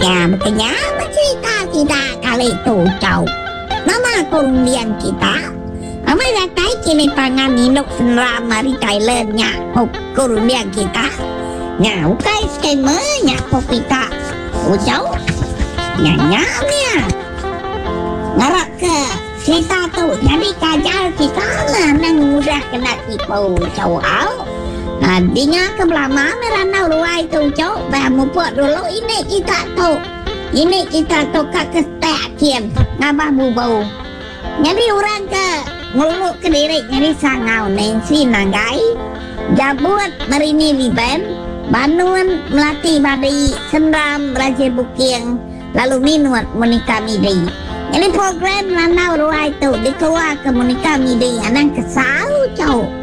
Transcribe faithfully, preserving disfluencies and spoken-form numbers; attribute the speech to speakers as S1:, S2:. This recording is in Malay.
S1: Ya, makanya cerita-cerita kali itu jauh. Nama kemudian kita, Mama datai kini pangan induk senram mari Thailandnya, kemudian kita. Ya, ukai skemanya popita, ujau, ya nyamnya. Ngarak ke cerita tu, jadi kajar kita lah nang mudah kena tipu jauh au. Adinya ke belama merana ruai tu jauh, bahamu buat dulu ini kita tu. Ini kita tu kak kestek kian, ngabah bubau. Jadi orang ke nguluk ke diri, jadi sangau nensi nanggai. Jabut merini liban, banuan melatih badi, senram raja bukiang, lalu minuat menikah midi. Jadi program lanau ruai tu dikeluar ke menikah midi, anang kesal jauh.